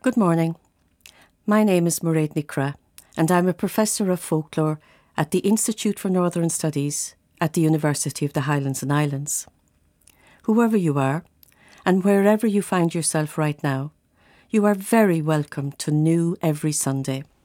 Good morning. My name is Mairead Nicra, and I'm a Professor of Folklore at the Institute for Northern Studies at the University of the Highlands and Islands. Whoever you are, and wherever you find yourself right now, you are very welcome to New Every Sunday.